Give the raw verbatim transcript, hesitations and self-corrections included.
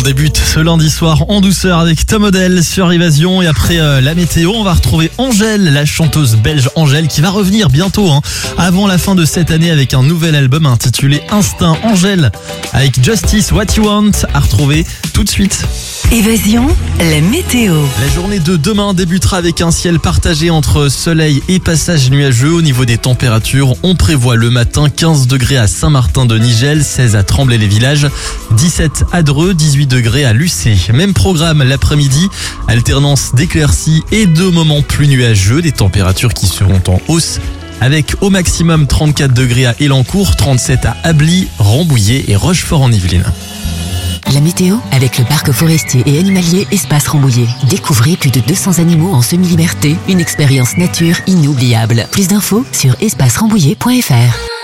débute ce lundi soir en douceur avec Tom Odell sur Évasion. Et après euh, la météo, on va retrouver Angèle, la chanteuse belge Angèle, qui va revenir bientôt, hein, avant la fin de cette année avec un nouvel album intitulé Instinct. Angèle avec Justice, What You Want, à retrouver tout de suite. Évasion, la météo. La journée de demain débutera avec un ciel partagé entre soleil et passage nuageux. Au niveau des températures, on prévoit le matin quinze degrés à Saint-Martin-de-Nigel, seize à Tremblay-les-Villages, dix-sept à Dreux, dix-huit degrés à Lucé. Même programme l'après-midi, alternance d'éclaircies et de moments plus nuageux, des températures qui seront en hausse avec au maximum trente-quatre degrés à Elancourt, trente-sept à Ably, Rambouillet et Rochefort-en-Yvelines. La météo avec le parc forestier et animalier Espace Rambouillet. Découvrez plus de deux cents animaux en semi-liberté, une expérience nature inoubliable. Plus d'infos sur espace rambouillet point f r.